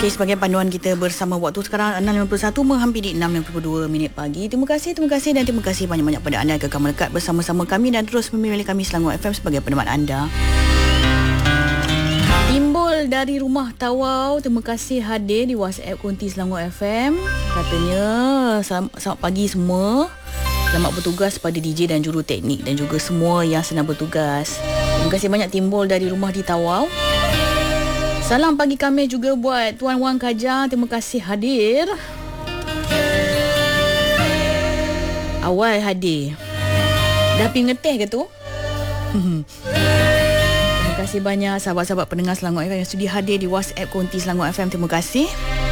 Okey, sebagai panduan kita bersama waktu sekarang 6.51 menghampiri 6.52 minit pagi. Terima kasih dan terima kasih banyak-banyak pada anda yang kekal melekat bersama-sama kami dan terus memilih kami Selangor FM sebagai penemat anda. Timbul dari rumah Tawau, terima kasih hadir di WhatsApp Konti Selangor FM. Katanya selamat pagi semua. Selamat bertugas pada DJ dan juru teknik dan juga semua yang sedang bertugas. Terima kasih banyak Timbul dari rumah di Tawau. Salam pagi kami juga buat Tuan Wang Kajar. Terima kasih hadir. Awal hadir. Dah pergi ngeteh ke tu? Terima kasih banyak sahabat-sahabat pendengar Selangor FM yang sudi hadir di WhatsApp Konti Selangor FM. Terima kasih.